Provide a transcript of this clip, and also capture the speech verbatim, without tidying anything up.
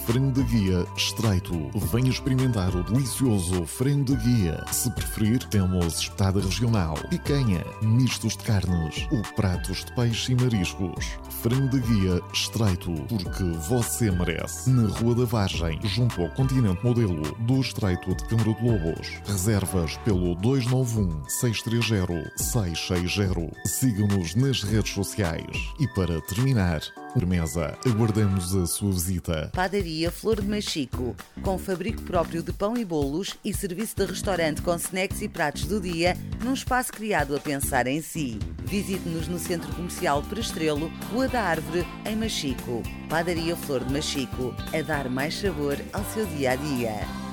Frango da Guia Estreito. Venha experimentar o delicioso frango da Guia. Se preferir, temos espetada regional, picanha, mistos de carnes ou pratos de peixe e mariscos. Frango da Guia Estreito, porque você merece. Na Rua da Vargem, junto ao Continente Modelo do Estreito de Câmara de Lobos. Reservas pelo dois nove um, seis três zero, seis seis zero. Siga-nos nas redes sociais. E para terminar, mesa, aguardamos a sua visita. Padaria Flor de Machico, com fabrico próprio de pão e bolos e serviço de restaurante com snacks e pratos do dia, num espaço criado a pensar em si. Visite-nos no Centro Comercial Prestrelo, Rua da Árvore, em Machico. Padaria Flor de Machico, a dar mais sabor ao seu dia-a-dia.